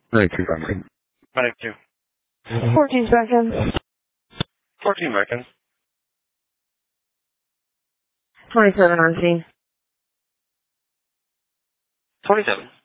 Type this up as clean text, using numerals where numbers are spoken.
92 seconds. 92. 14 seconds. 14 seconds. 27 on scene. 27.